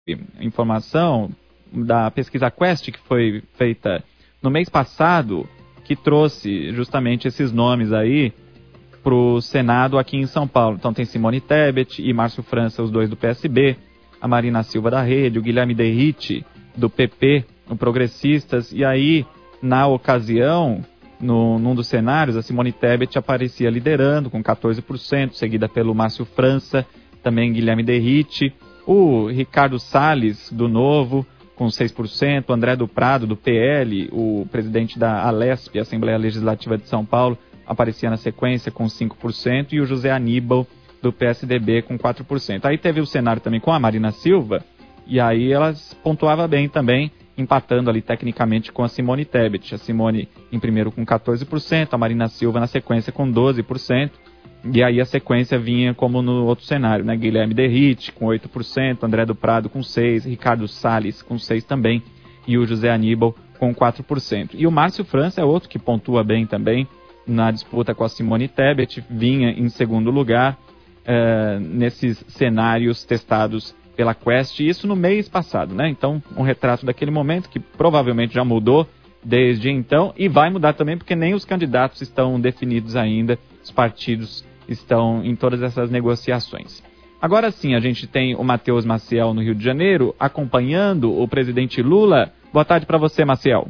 informação da pesquisa Quest, que foi feita no mês passado, que trouxe justamente esses nomes aí para o Senado aqui em São Paulo. Então tem Simone Tebet e Márcio França, os dois do PSB, a Marina Silva da Rede, o Guilherme Derrite do PP, o Progressistas, e aí, na ocasião, num dos cenários, a Simone Tebet aparecia liderando com 14%, seguida pelo Márcio França, também Guilherme Derrite, o Ricardo Salles, do Novo, com 6%, o André do Prado, do PL, o presidente da Alesp, Assembleia Legislativa de São Paulo, aparecia na sequência com 5%, e o José Aníbal, do PSDB, com 4%. Aí teve o cenário também com a Marina Silva, e aí ela pontuava bem também, empatando ali tecnicamente com a Simone Tebet. A Simone em primeiro com 14%, a Marina Silva na sequência com 12%, e aí a sequência vinha como no outro cenário, né? Guilherme Derrite com 8%, André do Prado com 6%, Ricardo Salles com 6% também, e o José Aníbal com 4%. E o Márcio França é outro que pontua bem também na disputa com a Simone Tebet, vinha em segundo lugar nesses cenários testados pela Quest, isso no mês passado, né? Então, um retrato daquele momento que provavelmente já mudou desde então, e vai mudar também porque nem os candidatos estão definidos ainda, os partidos estão em todas essas negociações. Agora sim, a gente tem o Matheus Maciel no Rio de Janeiro, acompanhando o presidente Lula. Boa tarde para você, Maciel.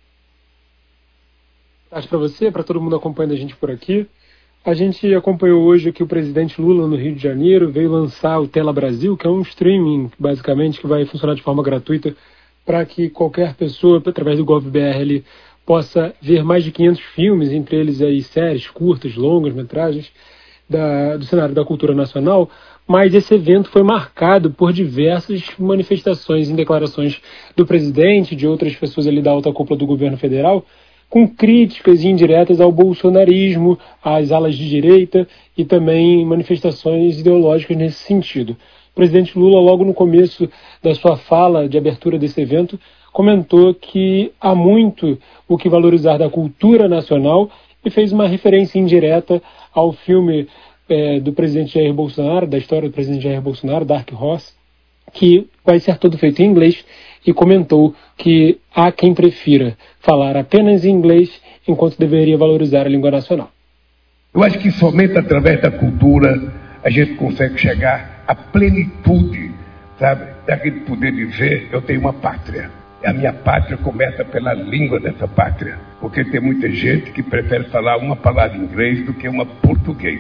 Boa tarde para você, para todo mundo acompanhando a gente por aqui. A gente acompanhou hoje aqui o presidente Lula no Rio de Janeiro, veio lançar o Tela Brasil, que é um streaming, basicamente, que vai funcionar de forma gratuita para que qualquer pessoa, através do GovBR, possa ver mais de 500 filmes, entre eles aí séries curtas, longas, metragens, do cenário da cultura nacional. Mas esse evento foi marcado por diversas manifestações em declarações do presidente, de outras pessoas ali da alta cúpula do governo federal, com críticas indiretas ao bolsonarismo, às alas de direita e também manifestações ideológicas nesse sentido. O presidente Lula, logo no começo da sua fala de abertura desse evento, comentou que há muito o que valorizar da cultura nacional e fez uma referência indireta ao filme do presidente Jair Bolsonaro, da história do presidente Jair Bolsonaro, Dark Horse, que vai ser todo feito em inglês, e comentou que há quem prefira falar apenas em inglês enquanto deveria valorizar a língua nacional. Eu acho que somente através da cultura a gente consegue chegar à plenitude, sabe, daquele poder dizer: eu tenho uma pátria. E a minha pátria começa pela língua dessa pátria, porque tem muita gente que prefere falar uma palavra em inglês do que uma português.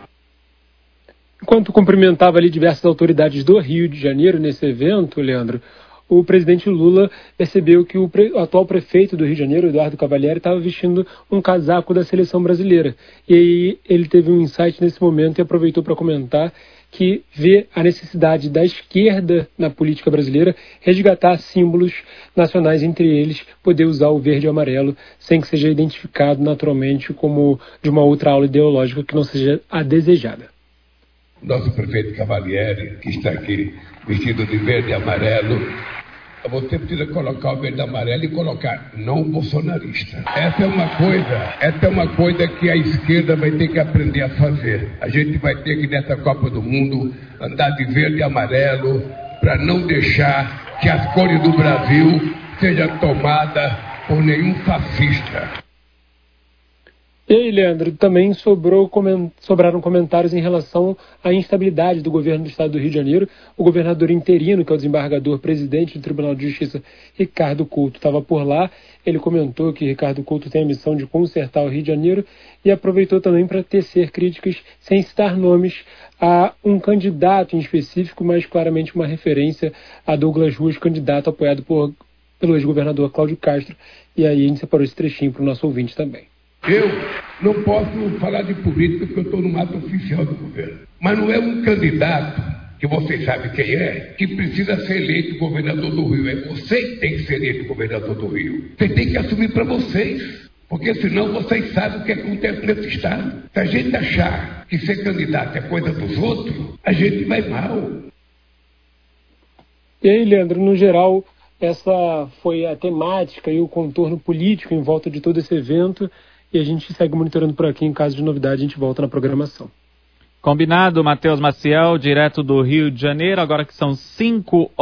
Enquanto cumprimentava ali diversas autoridades do Rio de Janeiro nesse evento, Leandro, o presidente Lula percebeu que o atual prefeito do Rio de Janeiro, Eduardo Cavalieri, estava vestindo um casaco da seleção brasileira. E aí ele teve um insight nesse momento e aproveitou para comentar que vê a necessidade da esquerda na política brasileira resgatar símbolos nacionais, entre eles poder usar o verde e o amarelo sem que seja identificado naturalmente como de uma outra aula ideológica que não seja a desejada. Nosso prefeito Cavalieri, que está aqui vestido de verde e amarelo, você precisa colocar o verde e amarelo e colocar não bolsonarista. Essa é uma coisa que a esquerda vai ter que aprender a fazer. A gente vai ter que, nessa Copa do Mundo, andar de verde e amarelo para não deixar que as cores do Brasil sejam tomadas por nenhum fascista. E aí, Leandro, também sobraram comentários em relação à instabilidade do governo do estado do Rio de Janeiro. O governador interino, que é o desembargador-presidente do Tribunal de Justiça, Ricardo Couto, estava por lá. Ele comentou que Ricardo Couto tem a missão de consertar o Rio de Janeiro e aproveitou também para tecer críticas, sem citar nomes, a um candidato em específico, mas claramente uma referência a Douglas Ruas, candidato apoiado pelo ex-governador Cláudio Castro. E aí a gente separou esse trechinho para o nosso ouvinte também. Eu não posso falar de política porque eu estou no ato oficial do governo. Mas não é um candidato, que vocês sabem quem é, que precisa ser eleito governador do Rio. É você que tem que ser eleito governador do Rio. Você tem que assumir para vocês. Porque senão vocês sabem o que acontece nesse estado. Se a gente achar que ser candidato é coisa dos outros, a gente vai mal. E aí, Leandro, no geral, essa foi a temática e o contorno político em volta de todo esse evento. E a gente segue monitorando por aqui. Em caso de novidade, a gente volta na programação. Combinado, Matheus Maciel, direto do Rio de Janeiro, agora que são 5